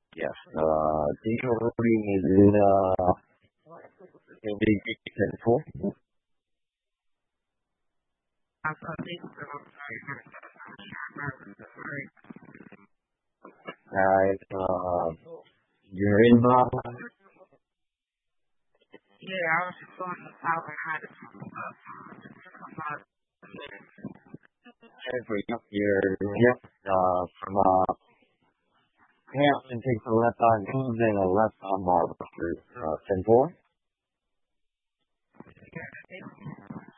Yes. Dino reading is in the 10-4. Right. You're in every year. Yep. From Hampton takes a left on Tuesday and a left on Marble Street. 10-4.